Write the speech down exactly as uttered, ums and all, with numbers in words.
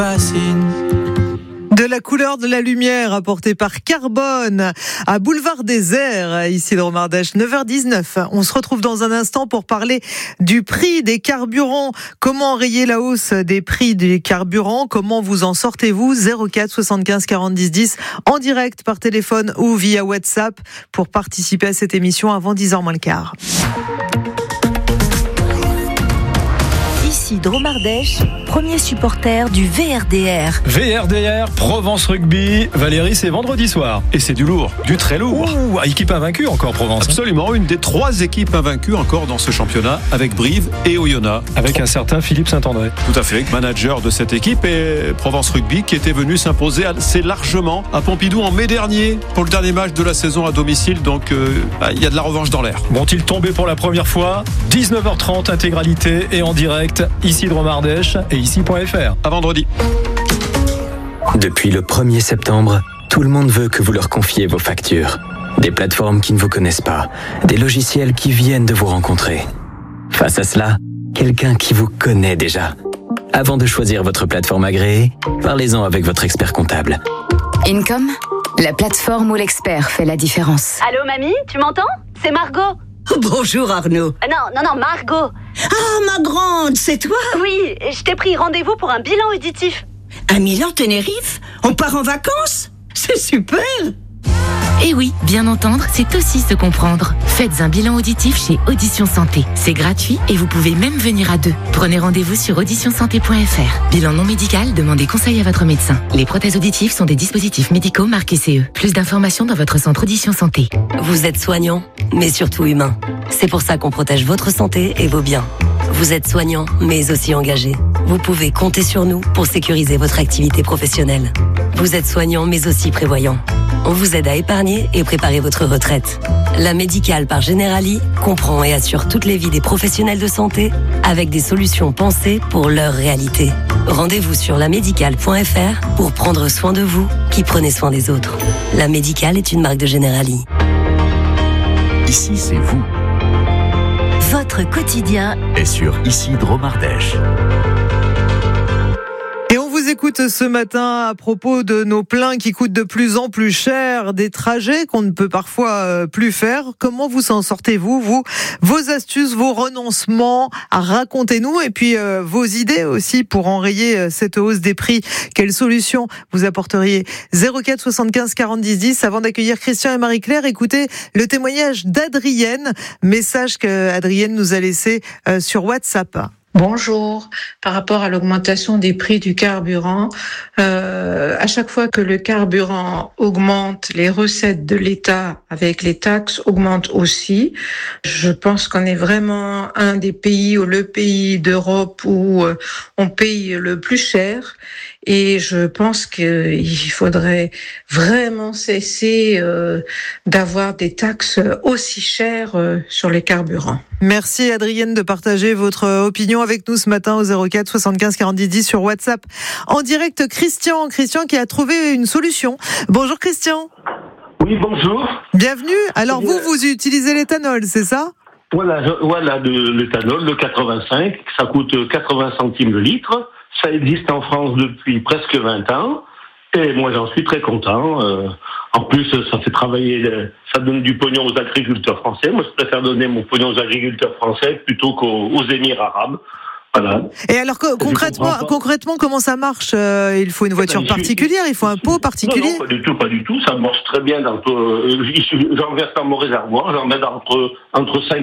De la couleur de la lumière apportée par Carbone à Boulevard Désert, ici de Romardèche, neuf heures dix-neuf. On se retrouve dans un instant pour parler du prix des carburants. Comment enrayer la hausse des prix des carburants? Comment vous en sortez-vous? zéro quatre soixante-quinze quarante dix dix en direct par téléphone ou via WhatsApp pour participer à cette émission avant dix heures moins le quart. Ici Dromardèche, premier supporter du V R D R. V R D R, Provence Rugby. Valérie, c'est vendredi soir. Et c'est du lourd, du très lourd. Ouh, équipe invaincue encore, Provence. Absolument, une des trois équipes invaincues encore dans ce championnat, avec Brive et Oyonnax. Avec un certain Philippe Saint-André. Tout à fait, manager de cette équipe, et Provence Rugby qui était venu s'imposer assez largement à Pompidou en mai dernier pour le dernier match de la saison à domicile. Donc euh, il y a de la revanche dans l'air. Vont-ils tomber pour la première fois? dix-neuf heures trente, intégralité et en direct, ici de Romardèche et ici.fr. À vendredi. Depuis le premier septembre, tout le monde veut que vous leur confiez vos factures. Des plateformes qui ne vous connaissent pas, des logiciels qui viennent de vous rencontrer. Face à cela, quelqu'un qui vous connaît déjà. Avant de choisir votre plateforme agréée, parlez-en avec votre expert comptable. Income, la plateforme où l'expert fait la différence. Allô mamie, tu m'entends? C'est Margot. Bonjour Arnaud. Ah non, non, non, Margot. Ah, ma grande, c'est toi? Oui, je t'ai pris rendez-vous pour un bilan auditif. À Milan-Tenerife? On part en vacances? C'est super! Et oui, bien entendre, c'est aussi se comprendre. Faites un bilan auditif chez Audition Santé. C'est gratuit et vous pouvez même venir à deux. Prenez rendez-vous sur audition santé point f r. Bilan non médical, demandez conseil à votre médecin. Les prothèses auditives sont des dispositifs médicaux marqués C E. Plus d'informations dans votre centre Audition Santé. Vous êtes soignant, mais surtout humain. C'est pour ça qu'on protège votre santé et vos biens. Vous êtes soignant, mais aussi engagé. Vous pouvez compter sur nous pour sécuriser votre activité professionnelle. Vous êtes soignant, mais aussi prévoyant. On vous aide à épargner et préparer votre retraite. La Médicale par Generali comprend et assure toutes les vies des professionnels de santé avec des solutions pensées pour leur réalité. Rendez-vous sur la médicale point f r pour prendre soin de vous qui prenez soin des autres. La Médicale est une marque de Generali. Ici, c'est vous. Votre quotidien est sur Ici Dromardèche. Et on vous écoute ce matin à propos de nos pleins qui coûtent de plus en plus cher, des trajets qu'on ne peut parfois plus faire. Comment vous en sortez-vous, vous? Vos astuces, vos renoncements, racontez-nous. Et puis euh, vos idées aussi pour enrayer cette hausse des prix. Quelles solutions vous apporteriez? zéro quatre soixante-quinze quarante dix dix. Avant d'accueillir Christian et Marie-Claire, écoutez le témoignage d'Adrienne. Message qu'Adrienne nous a laissé euh, sur WhatsApp. Bonjour. Par rapport à l'augmentation des prix du carburant, euh, à chaque fois que le carburant augmente, les recettes de l'État avec les taxes augmentent aussi. Je pense qu'on est vraiment un des pays ou le pays d'Europe où on paye le plus cher. Et je pense qu'il faudrait vraiment cesser euh, d'avoir des taxes aussi chères euh, sur les carburants. Merci Adrienne de partager votre opinion avec nous ce matin au zéro quatre soixante-quinze quarante dix dix sur WhatsApp. En direct, Christian, Christian qui a trouvé une solution. Bonjour Christian. Oui, bonjour. Bienvenue. Alors vous, vous utilisez l'éthanol, c'est ça ? Voilà, je, voilà de l'éthanol, le quatre-vingt-cinq, ça coûte quatre-vingts centimes le litre. Ça existe en France depuis presque vingt ans. Et moi, j'en suis très content. Euh, en plus, ça fait travailler, ça donne du pognon aux agriculteurs français. Moi, je préfère donner mon pognon aux agriculteurs français plutôt qu'aux aux Émirats arabes. Voilà. Et alors, co- concrètement, concrètement, comment ça marche? euh, Il faut une voiture eh ben, particulière, il faut un pot particulier? Non, non, pas du tout, pas du tout. Ça marche très bien. Dans, euh, j'en verse dans mon réservoir, j'en mets entre, entre cinq